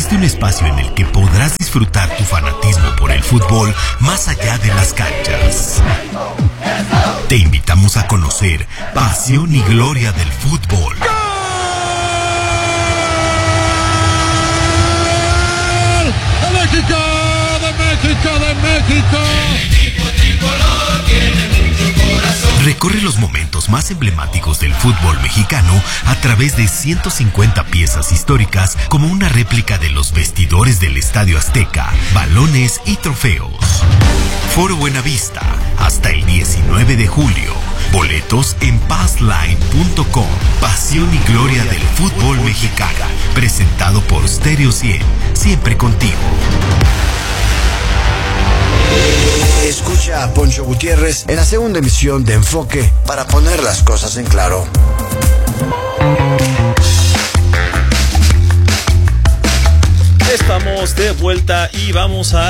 existe un espacio en el que podrás disfrutar tu fanatismo por el fútbol más allá de las canchas. Te invitamos a conocer Pasión y Gloria del Fútbol. ¡De México! ¡De México! ¡De México! El equipo tricolor tiene mucho corazón. Recorre los momentos más emblemáticos del fútbol mexicano a través de 150 piezas históricas como una réplica de los vestidores del Estadio Azteca, balones y trofeos. Foro Buenavista, hasta el 19 de julio. Boletos en passline.com. Pasión y Gloria del Fútbol Mexicano. Presentado por Stereo 100. Siempre contigo. Escucha a Poncho Gutiérrez en la segunda emisión de Enfoque para poner las cosas en claro. Estamos de vuelta y vamos a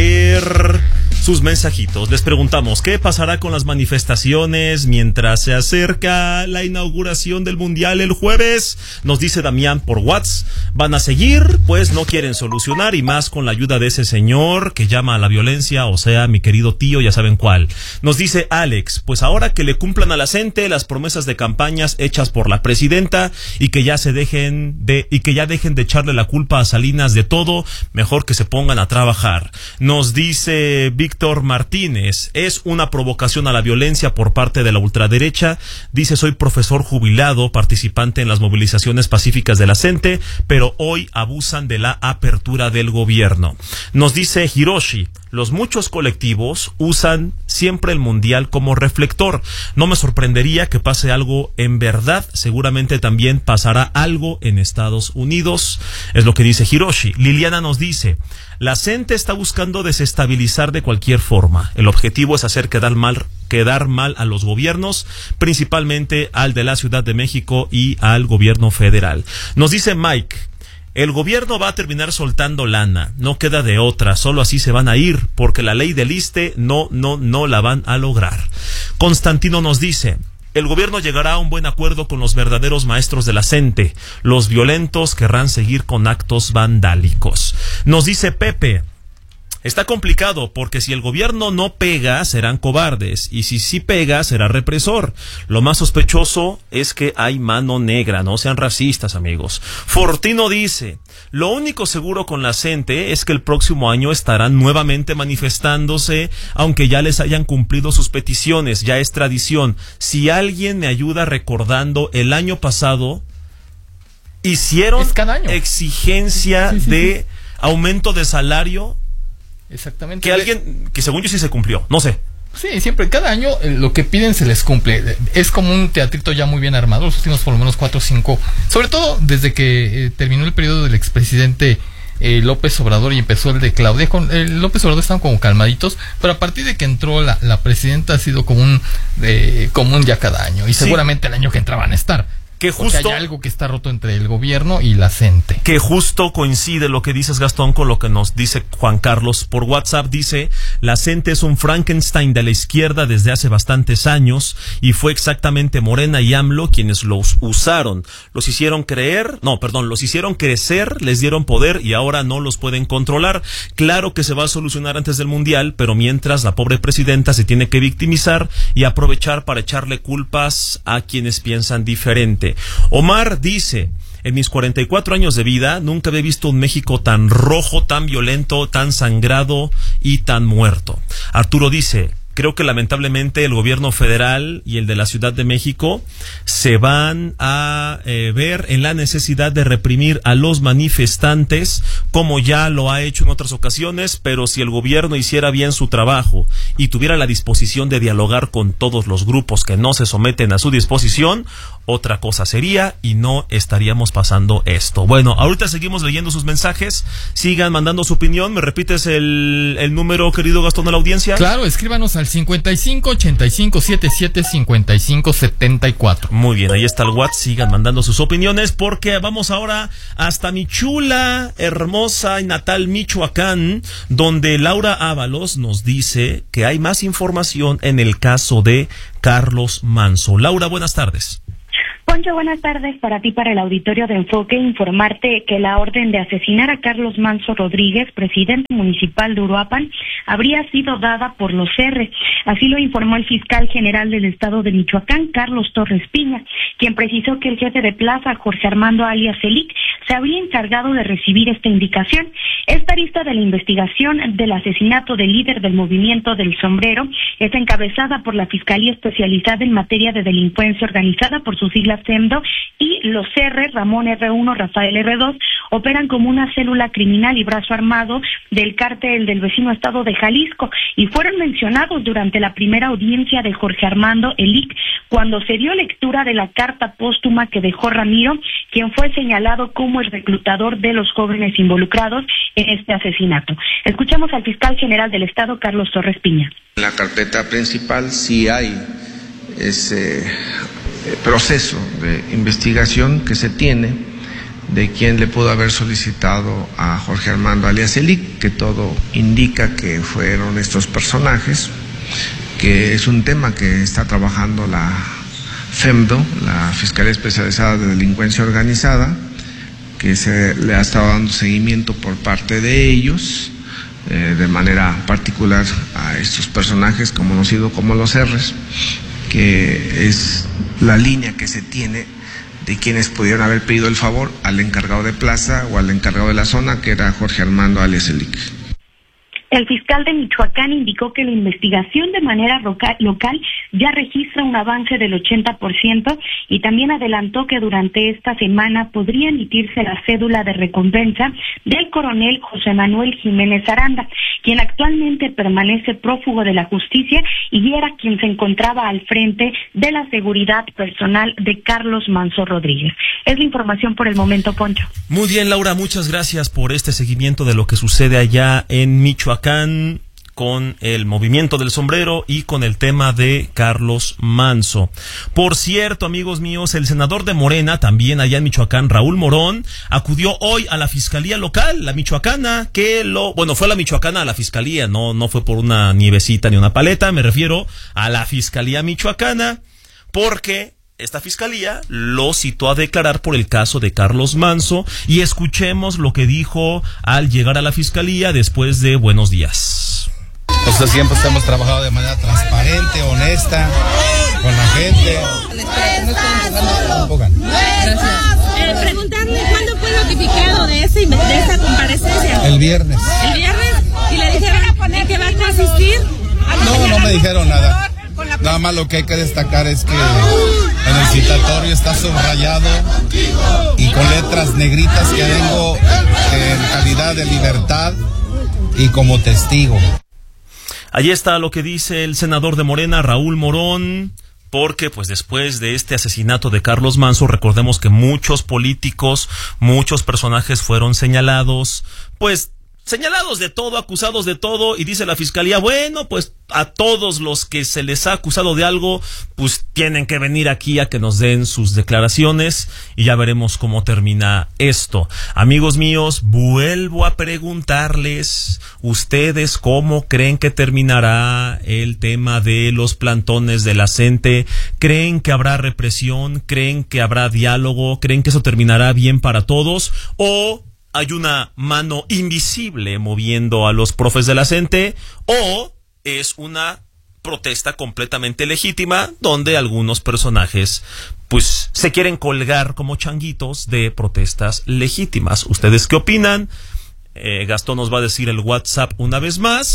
leer sus mensajitos. Les preguntamos, ¿qué pasará con las manifestaciones mientras se acerca la inauguración del Mundial el jueves? Nos dice Damián por WhatsApp. ¿Van a seguir? Pues no quieren solucionar, y más con la ayuda de ese señor que llama a la violencia, o sea, mi querido tío, ya saben cuál. Nos dice Alex, pues ahora que le cumplan a la gente las promesas de campañas hechas por la presidenta y que ya dejen de echarle la culpa a Salinas de todo, mejor que se pongan a trabajar. Nos dice Víctor Martínez, es una provocación a la violencia por parte de la ultraderecha. Dice, soy profesor jubilado, participante en las movilizaciones pacíficas de la CENTE, pero hoy abusan de la apertura del gobierno. Nos dice Hiroshi, los muchos colectivos usan siempre el mundial como reflector. No me sorprendería que pase algo en verdad. Seguramente también pasará algo en Estados Unidos. Es lo que dice Hiroshi. Liliana nos dice, la CENTE está buscando desestabilizar de cualquier forma. El objetivo es hacer quedar mal a los gobiernos, principalmente al de la Ciudad de México y al gobierno federal. Nos dice Mike, el gobierno va a terminar soltando lana, no queda de otra, solo así se van a ir, porque la ley del ISSSTE no la van a lograr. Constantino nos dice, el gobierno llegará a un buen acuerdo con los verdaderos maestros de la CENTE, los violentos querrán seguir con actos vandálicos. Nos dice Pepe, está complicado porque si el gobierno no pega serán cobardes y si sí pega será represor. Lo más sospechoso es que hay mano negra, no sean racistas, amigos. Fortino dice, lo único seguro con la CENTE es que el próximo año estarán nuevamente manifestándose, aunque ya les hayan cumplido sus peticiones, ya es tradición. Si alguien me ayuda recordando, el año pasado hicieron exigencia de aumento de salario. Exactamente. Que alguien, que según yo sí se cumplió, no sé. Sí, siempre, cada año lo que piden se les cumple. Es como un teatrito ya muy bien armado, los últimos por lo menos 4 o 5. Sobre todo desde que terminó el periodo del expresidente López Obrador y empezó el de Claudia. Con López Obrador estaban como calmaditos, pero a partir de que entró la presidenta ha sido común ya cada año. Y seguramente el año que entra van a estar. Que justo porque hay algo que está roto entre el gobierno y la CENTE. Que justo coincide lo que dices, Gastón, con lo que nos dice Juan Carlos por WhatsApp. Dice, la CENTE es un Frankenstein de la izquierda desde hace bastantes años y fue exactamente Morena y AMLO quienes los usaron. Los hicieron crecer, les dieron poder y ahora no los pueden controlar. Claro que se va a solucionar antes del Mundial, pero mientras la pobre presidenta se tiene que victimizar y aprovechar para echarle culpas a quienes piensan diferente. Omar dice, en mis 44 años de vida nunca había visto un México tan rojo, tan violento, tan sangrado y tan muerto. Arturo dice, creo que lamentablemente el gobierno federal y el de la Ciudad de México se van a ver en la necesidad de reprimir a los manifestantes como ya lo ha hecho en otras ocasiones, pero si el gobierno hiciera bien su trabajo y tuviera la disposición de dialogar con todos los grupos que no se someten a su disposición, otra cosa sería y no estaríamos pasando esto. Bueno, ahorita seguimos leyendo sus mensajes, sigan mandando su opinión. ¿Me repites el número, querido Gastón, de la audiencia? Claro, escríbanos al 55 85 77 55 74. Muy bien, ahí está el WhatsApp, sigan mandando sus opiniones porque vamos ahora hasta mi chula, hermosa y natal Michoacán, donde Laura Ábalos nos dice que hay más información en el caso de Carlos Manzo. Laura, buenas tardes. Poncho, buenas tardes para ti, para el auditorio de Enfoque. Informarte que la orden de asesinar a Carlos Manso Rodríguez, presidente municipal de Uruapan, habría sido dada por los R. Así lo informó el fiscal general del estado de Michoacán, Carlos Torres Piña, quien precisó que el jefe de plaza, Jorge Armando alias Elic, se habría encargado de recibir esta indicación. Esta arista de la investigación del asesinato del líder del movimiento del sombrero es encabezada por la Fiscalía Especializada en Materia de Delincuencia Organizada, por sus siglas CEMDO, y los R, Ramón R1, Rafael R2, operan como una célula criminal y brazo armado del cártel del vecino estado de Jalisco, y fueron mencionados durante la primera audiencia de Jorge Armando Elic, cuando se dio lectura de la carta póstuma que dejó Ramiro, quien fue señalado como el reclutador de los jóvenes involucrados en este asesinato. Escuchamos al fiscal general del estado, Carlos Torres Piña. En la carpeta principal sí hay ese proceso de investigación que se tiene de quién le pudo haber solicitado a Jorge Armando alias Elic, que todo indica que fueron estos personajes, que es un tema que está trabajando la FEMDO, la Fiscalía Especializada de Delincuencia Organizada, que se le ha estado dando seguimiento por parte de ellos, de manera particular a estos personajes conocidos como los R's, que es la línea que se tiene de quienes pudieron haber pedido el favor al encargado de plaza o al encargado de la zona, que era Jorge Armando alias Elic. El fiscal de Michoacán indicó que la investigación de manera local ya registra un avance del 80% y también adelantó que durante esta semana podría emitirse la cédula de recompensa del coronel José Manuel Jiménez Aranda, quien actualmente permanece prófugo de la justicia y era quien se encontraba al frente de la seguridad personal de Carlos Manso Rodríguez. Es la información por el momento, Poncho. Muy bien, Laura, muchas gracias por este seguimiento de lo que sucede allá en Michoacán con el movimiento del sombrero y con el tema de Carlos Manso. Por cierto, amigos míos, el senador de Morena, también allá en Michoacán, Raúl Morón, acudió hoy a la fiscalía local, la michoacana, fue la michoacana a la fiscalía, no fue por una nievecita ni una paleta, me refiero a la fiscalía michoacana, porque esta fiscalía lo citó a declarar por el caso de Carlos Manso, y escuchemos lo que dijo al llegar a la fiscalía después de Buenos Días. Nosotros siempre hemos trabajado de manera transparente, honesta, con la gente. Gracias. Preguntarle cuándo fue notificado de esa comparecencia. El viernes. ¿El viernes? ¿Y le dijeron en qué va a consistir? No me dijeron nada. Nada más lo que hay que destacar es que en el citatorio está subrayado y con letras negritas que vengo en calidad de libertad y como testigo. Allí está lo que dice el senador de Morena, Raúl Morón, porque pues después de este asesinato de Carlos Manso, recordemos que muchos políticos, muchos personajes fueron señalados de todo, acusados de todo, y dice la fiscalía, bueno, pues a todos los que se les ha acusado de algo, pues tienen que venir aquí a que nos den sus declaraciones, y ya veremos cómo termina esto. Amigos míos, vuelvo a preguntarles, ¿ustedes cómo creen que terminará el tema de los plantones de la CENTE? ¿Creen que habrá represión? ¿Creen que habrá diálogo? ¿Creen que eso terminará bien para todos? ¿O hay una mano invisible moviendo a los profes de la CENTE? ¿O es una protesta completamente legítima donde algunos personajes pues se quieren colgar como changuitos de protestas legítimas? ¿Ustedes qué opinan? Gastón nos va a decir el WhatsApp una vez más: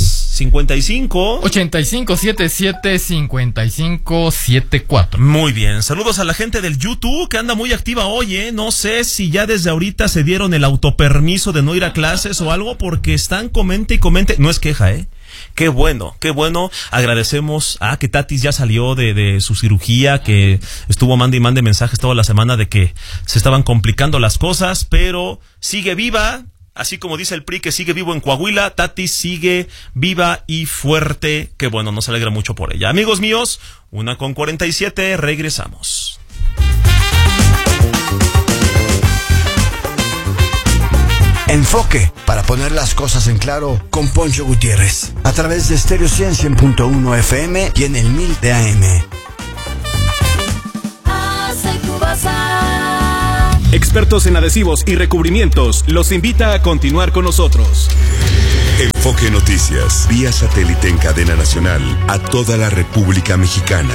55-85-77-55-74. Muy bien, saludos a la gente del YouTube que anda muy activa hoy, no sé si ya desde ahorita se dieron el autopermiso de no ir a clases o algo, porque están comente y comente, no es queja, Qué bueno, agradecemos a que Tatis ya salió de su cirugía, que estuvo mande y mande mensajes toda la semana de que se estaban complicando las cosas, pero sigue viva. Así como dice el PRI que sigue vivo en Coahuila, Tati sigue viva y fuerte. Qué bueno, nos alegra mucho por ella. Amigos míos, 1:47, regresamos. Enfoque, para poner las cosas en claro, con Poncho Gutiérrez, a través de Stereo 100.1 FM y en el 1000 de AM. Hace Cubasa expertos en adhesivos y recubrimientos, los invita a continuar con nosotros. Enfoque Noticias, vía satélite en cadena nacional a toda la República Mexicana.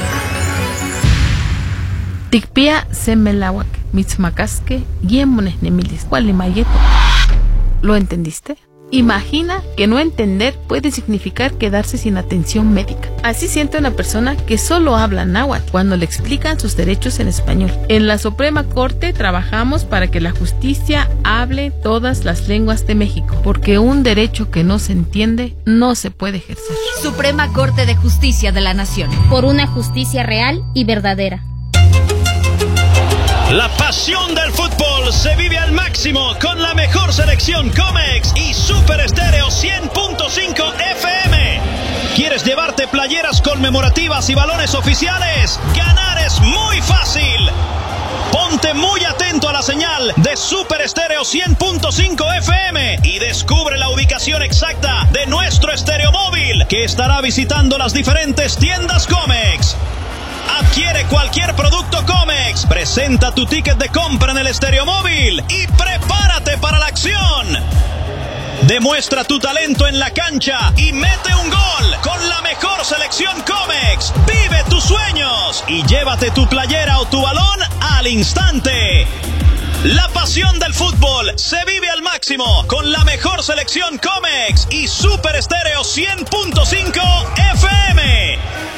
Tikpia semelawak, mitzmacasque, guiemones nemilis, gualimayeto. ¿Lo entendiste? Imagina que no entender puede significar quedarse sin atención médica. Así siente una persona que solo habla náhuatl cuando le explican sus derechos en español. En la Suprema Corte trabajamos para que la justicia hable todas las lenguas de México, porque un derecho que no se entiende no se puede ejercer. Suprema Corte de Justicia de la Nación. Por una justicia real y verdadera. La pasión del fútbol se vive al máximo con la mejor selección Comex y Super Estéreo 100.5 FM. ¿Quieres llevarte playeras conmemorativas y balones oficiales? Ganar es muy fácil. Ponte muy atento a la señal de Super Estéreo 100.5 FM y descubre la ubicación exacta de nuestro estéreo móvil, que estará visitando las diferentes tiendas Comex. Adquiere cualquier producto Comex, presenta tu ticket de compra en el estéreo móvil y prepárate para la acción. Demuestra tu talento en la cancha y mete un gol con la mejor selección Comex. Vive tus sueños y llévate tu playera o tu balón al instante. La pasión del fútbol se vive al máximo con la mejor selección Comex y Super Estéreo 100.5 FM.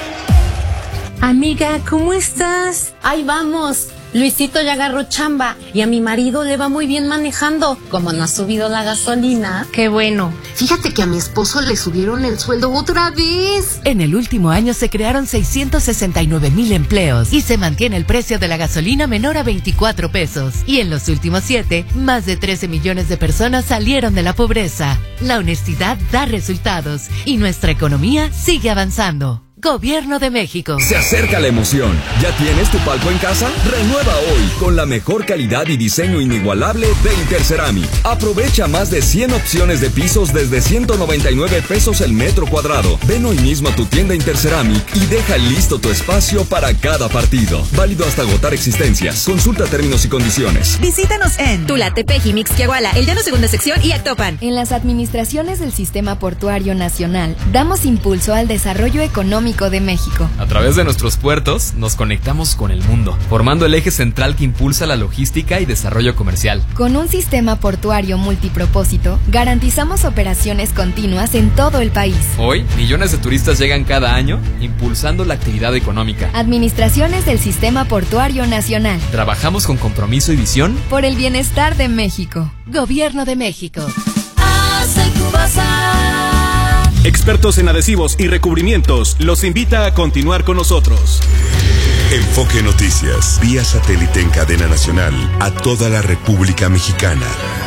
Amiga, ¿cómo estás? Ahí vamos. Luisito ya agarró chamba y a mi marido le va muy bien manejando. Como no ha subido la gasolina. Qué bueno. Fíjate que a mi esposo le subieron el sueldo otra vez. En el último año se crearon 669,000 empleos y se mantiene el precio de la gasolina menor a 24 pesos. Y en los últimos 7, más de 13 millones de personas salieron de la pobreza. La honestidad da resultados y nuestra economía sigue avanzando. Gobierno de México. Se acerca la emoción. ¿Ya tienes tu palco en casa? Renueva hoy con la mejor calidad y diseño inigualable de Interceramic. Aprovecha más de 100 opciones de pisos desde 199 pesos el metro cuadrado. Ven hoy mismo a tu tienda Interceramic y deja listo tu espacio para cada partido. Válido hasta agotar existencias. Consulta términos y condiciones. Visítanos en Tula, Tepeji, Mixquiahuala, El Llano Segunda Sección y Actopan. En las administraciones del Sistema Portuario Nacional, damos impulso al desarrollo económico de México. A través de nuestros puertos nos conectamos con el mundo, formando el eje central que impulsa la logística y desarrollo comercial. Con un sistema portuario multipropósito, garantizamos operaciones continuas en todo el país. Hoy, millones de turistas llegan cada año, impulsando la actividad económica. Administraciones del Sistema Portuario Nacional. Trabajamos con compromiso y visión por el bienestar de México. Gobierno de México. Hace Cubasa. Expertos en adhesivos y recubrimientos los invita a continuar con nosotros. Enfoque Noticias, vía satélite en cadena nacional a toda la República Mexicana.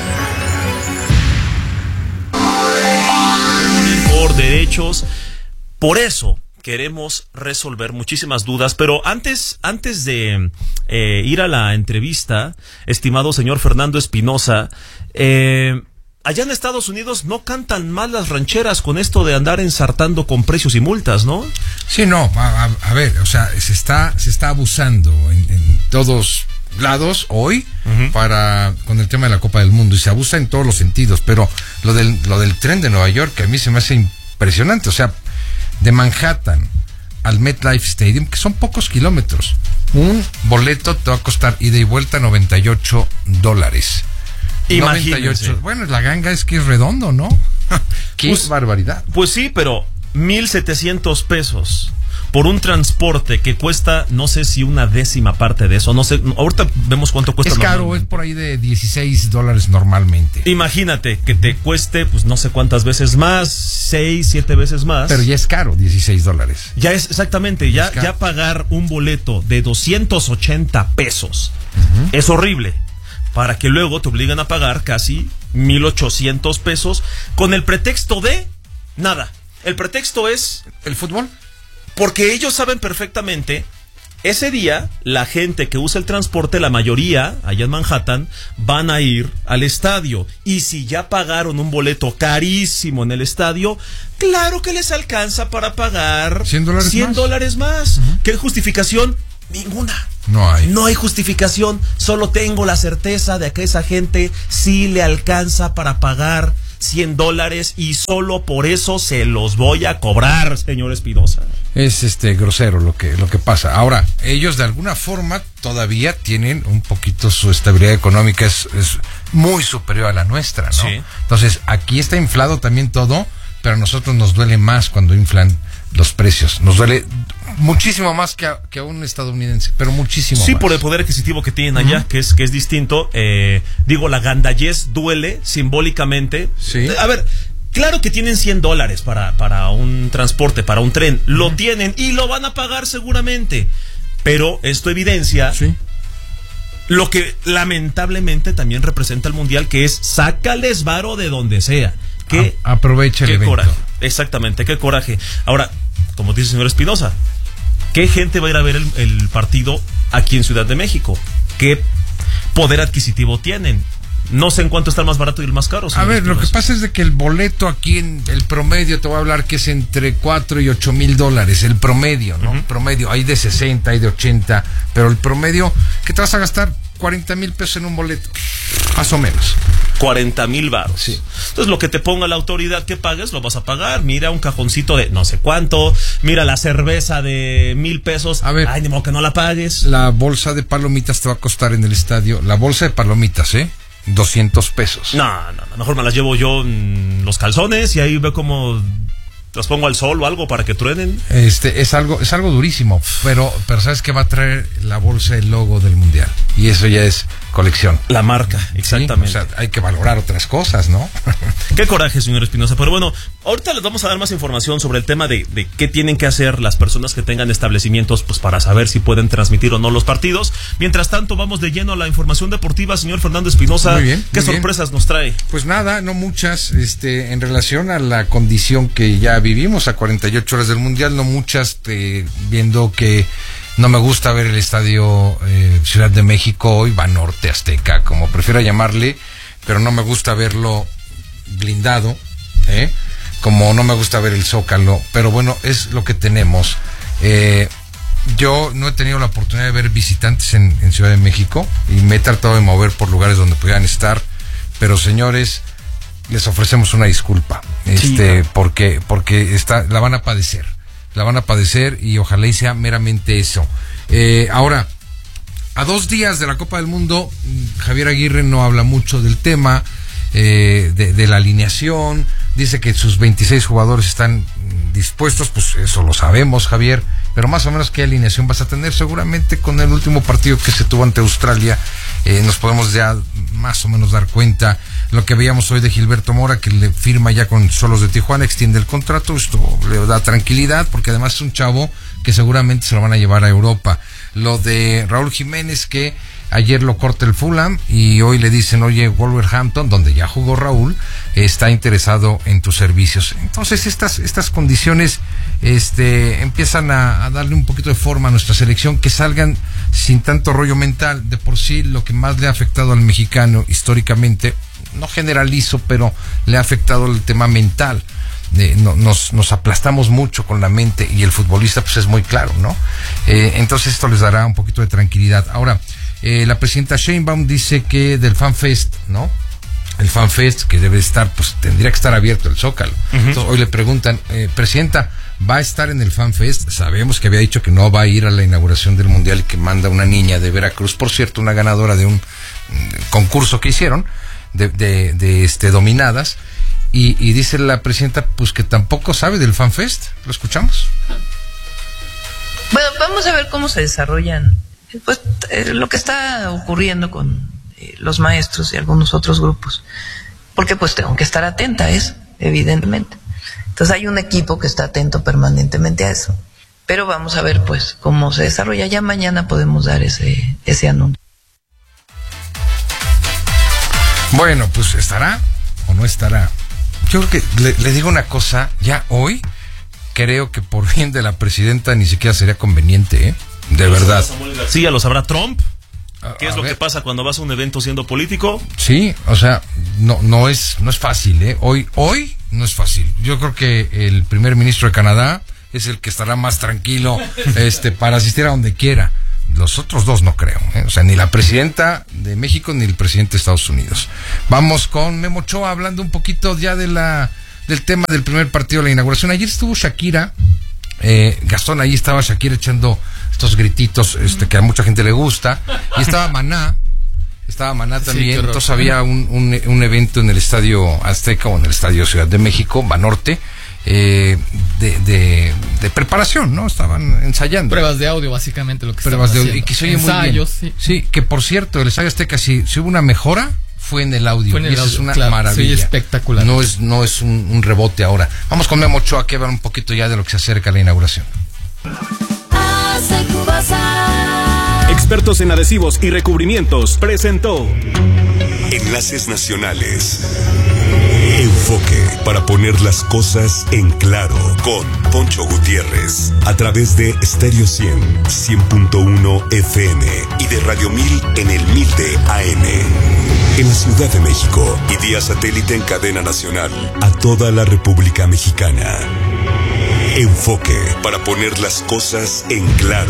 Por derechos, por eso queremos resolver muchísimas dudas, pero antes de ir a la entrevista, estimado señor Fernando Espinosa, allá en Estados Unidos no cantan mal las rancheras con esto de andar ensartando con precios y multas, ¿no? Sí, no, a ver, o sea, se está abusando en todos lados hoy con el tema de la Copa del Mundo, y se abusa en todos los sentidos, pero lo del tren de Nueva York, que a mí se me hace impresionante, o sea, de Manhattan al MetLife Stadium, que son pocos kilómetros, un boleto te va a costar ida y vuelta $98. Imagínense. 98. Bueno, la ganga es que es redondo, ¿no? Qué barbaridad. Pues sí, pero 1,700 pesos por un transporte que cuesta, no sé si una décima parte de eso, no sé, ahorita vemos cuánto cuesta. Es caro, es por ahí de $16 normalmente. Imagínate que te cueste, pues no sé cuántas veces más, 6, 7 veces más. Pero ya es caro, $16. Ya es, exactamente, ya pagar un boleto de 280 pesos es horrible. Para que luego te obligan a pagar casi 1,800 pesos con el pretexto de nada. El pretexto es el fútbol. Porque ellos saben perfectamente, ese día la gente que usa el transporte, la mayoría allá en Manhattan, van a ir al estadio. Y si ya pagaron un boleto carísimo en el estadio, claro que les alcanza para pagar $100 más. ¿Qué justificación? Ninguna. No hay justificación. Solo tengo la certeza de que esa gente sí le alcanza para pagar $100 y solo por eso se los voy a cobrar, señor Espinosa. Es grosero lo que pasa. Ahora, ellos de alguna forma todavía tienen un poquito su estabilidad económica es muy superior a la nuestra, ¿no? Sí. Entonces, aquí está inflado también todo, pero a nosotros nos duele más cuando inflan los precios. Nos duele muchísimo más que a un estadounidense, pero muchísimo más. Sí, por el poder adquisitivo que tienen allá, que es distinto. Digo, la gandallez duele simbólicamente. Sí. A ver, claro que tienen $100 para un transporte, para un tren. Lo tienen y lo van a pagar seguramente. Pero esto evidencia lo que lamentablemente también representa el Mundial, que es sácales varo de donde sea. Aprovecha el evento. Coraje. Exactamente, qué coraje. Ahora, como dice el señor Espinosa, ¿qué gente va a ir a ver el partido aquí en Ciudad de México? ¿Qué poder adquisitivo tienen? No sé en cuánto está el más barato y el más caro. A ver, lo que pasa es de que el boleto aquí en el promedio, te voy a hablar que es entre $4,000 y $8,000, el promedio, ¿no? Promedio, hay de 60, hay de 80, pero el promedio, ¿qué te vas a gastar? 40,000 pesos en un boleto, más o menos. 40,000 varos. Sí. Entonces, lo que te ponga la autoridad que pagues, lo vas a pagar. Mira, un cajoncito de no sé cuánto. Mira, la cerveza de 1,000 pesos. A ver, ay, ni modo que no la pagues. La bolsa de palomitas te va a costar en el estadio. La bolsa de palomitas, $200. No, mejor me las llevo yo en los calzones y ahí veo cómo las pongo al sol o algo para que truenen. Es algo durísimo, pero ¿sabes qué va a traer la bolsa, el logo del Mundial? Y eso ya es colección. La marca, exactamente. Sí, o sea, hay que valorar otras cosas, ¿no? Qué coraje, señor Espinosa. Pero bueno, ahorita les vamos a dar más información sobre el tema de qué tienen que hacer las personas que tengan establecimientos, pues para saber si pueden transmitir o no los partidos. Mientras tanto, vamos de lleno a la información deportiva, señor Fernando Espinosa. Muy bien. ¿Qué sorpresas nos trae? Pues nada, no muchas, en relación a la condición que ya vivimos a 48 horas del Mundial, no muchas, viendo que no me gusta ver el estadio Ciudad de México hoy, Banorte, Azteca, como prefiera llamarle, pero no me gusta verlo blindado, como no me gusta ver el Zócalo, pero bueno, es lo que tenemos. Yo no he tenido la oportunidad de ver visitantes en Ciudad de México y me he tratado de mover por lugares donde pudieran estar, pero señores, les ofrecemos una disculpa, porque la van a padecer y ojalá y sea meramente eso. Ahora, a 2 días de la Copa del Mundo, Javier Aguirre no habla mucho del tema de la alineación, dice que sus 26 jugadores están dispuestos, pues eso lo sabemos, Javier, pero más o menos qué alineación vas a tener. Seguramente con el último partido que se tuvo ante Australia nos podemos ya más o menos dar cuenta. Lo que veíamos hoy de Gilberto Mora, que le firma ya con Xolos de Tijuana, extiende el contrato, esto le da tranquilidad porque además es un chavo que seguramente se lo van a llevar a Europa. Lo de Raúl Jiménez, que ayer lo corta el Fulham y hoy le dicen, oye, Wolverhampton, donde ya jugó Raúl, está interesado en tus servicios. Entonces estas condiciones empiezan a darle un poquito de forma a nuestra selección, que salgan sin tanto rollo mental. De por sí, lo que más le ha afectado al mexicano históricamente, no generalizo, pero le ha afectado el tema mental. Nos aplastamos mucho con la mente y el futbolista pues es muy claro, ¿no? Entonces esto les dará un poquito de tranquilidad. Ahora, la presidenta Sheinbaum dice que del FanFest, ¿no? El FanFest que debe estar, pues tendría que estar abierto el Zócalo. Entonces hoy le preguntan, presidenta, ¿va a estar en el FanFest? Sabemos que había dicho que no va a ir a la inauguración del Mundial y que manda una niña de Veracruz, por cierto, una ganadora de un concurso que hicieron de dominadas. Y dice la presidenta pues que tampoco sabe del FanFest. ¿Lo escuchamos? Bueno, vamos a ver cómo se desarrollan pues lo que está ocurriendo con los maestros y algunos otros grupos, porque pues tengo que estar atenta a eso, evidentemente. Entonces hay un equipo que está atento permanentemente a eso, pero vamos a ver pues cómo se desarrolla. Ya mañana podemos dar ese anuncio. Bueno, pues ¿estará o no estará? Yo creo que le digo una cosa, ya hoy creo que por bien de la presidenta ni siquiera sería conveniente, de verdad. Sí, ya lo sabrá Trump. ¿Qué es lo que pasa cuando vas a un evento siendo político? Sí, o sea, no es fácil, Hoy no es fácil. Yo creo que el primer ministro de Canadá es el que estará más tranquilo para asistir a donde quiera. los otros dos no creo, ¿eh? O sea, ni la presidenta de México ni el presidente de Estados Unidos. Vamos con Memo Ochoa hablando un poquito ya del tema del primer partido de la inauguración. Ayer estuvo Shakira, Gastón, ahí estaba Shakira echando estos grititos que a mucha gente le gusta, y estaba Maná también. Sí, entonces había un evento en el Estadio Azteca o en el Estadio Ciudad de México, Banorte, de preparación, ¿no? Estaban ensayando. Pruebas de audio, básicamente, lo que pruebas de audio, haciendo. Y que se oye muy bien. Sí, que por cierto, el Estadio Azteca, si hubo una mejora, fue en el audio. Y eso es una maravilla. Sí, espectacular. No es un rebote ahora. Vamos con Memo Ochoa, que hablar un poquito ya de lo que se acerca a la inauguración. Expertos en adhesivos y recubrimientos presentó Enlaces Nacionales. Enfoque para poner las cosas en claro con Poncho Gutiérrez a través de Stereo 100.1 FM y de Radio 1000 en el 1000 de AM. En la Ciudad de México y vía satélite en cadena nacional a toda la República Mexicana. Enfoque para poner las cosas en claro.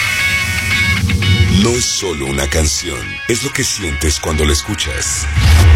No es solo una canción, es lo que sientes cuando la escuchas.